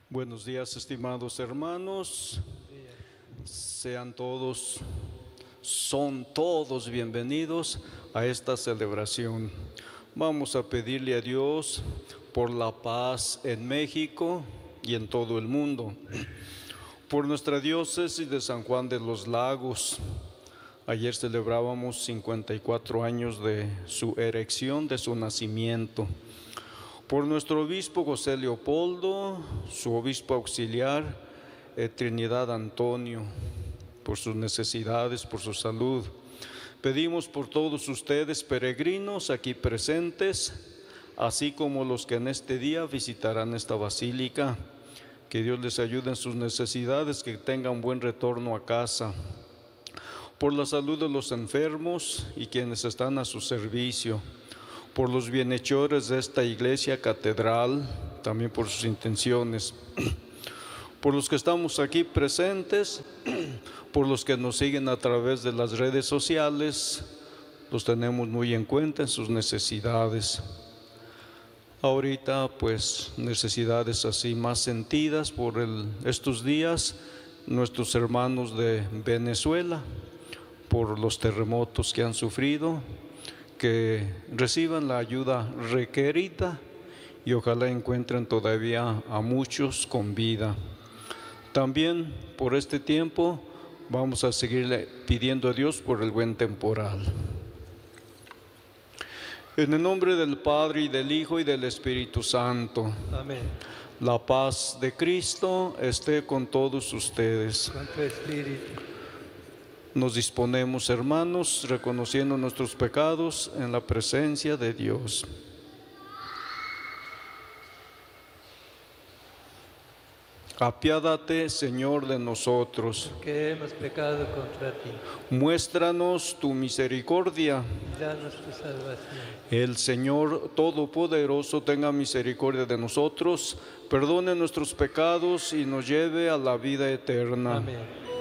Buenos días, estimados hermanos. Son todos bienvenidos a esta celebración. Vamos a pedirle a Dios por la paz en México y en todo el mundo, por nuestra diócesis de San Juan de los Lagos. Ayer celebrábamos 54 años de su erección, de su nacimiento. Por nuestro obispo José Leopoldo, su obispo auxiliar Trinidad Antonio, por sus necesidades, por su salud. Pedimos por todos ustedes, peregrinos aquí presentes, así como los que en este día visitarán esta basílica, que Dios les ayude en sus necesidades, que tengan buen retorno a casa. Por la salud de los enfermos y quienes están a su servicio, por los bienhechores de esta iglesia catedral, también por sus intenciones, por los que estamos aquí presentes, por los que nos siguen a través de las redes sociales, los tenemos muy en cuenta en sus necesidades. Ahorita pues necesidades así más sentidas por estos días, nuestros hermanos de Venezuela, por los terremotos que han sufrido, que reciban la ayuda requerida y ojalá encuentren todavía a muchos con vida. También por este tiempo vamos a seguirle pidiendo a Dios por el buen temporal. En el nombre del Padre y del Hijo y del Espíritu Santo. Amén. La paz de Cristo esté con todos ustedes. Con tu espíritu. Nos disponemos, hermanos, reconociendo nuestros pecados en la presencia de Dios. Apiádate, Señor, de nosotros. Que hemos pecado contra ti. Muéstranos tu misericordia. Danos tu salvación. El Señor Todopoderoso tenga misericordia de nosotros, perdone nuestros pecados y nos lleve a la vida eterna. Amén.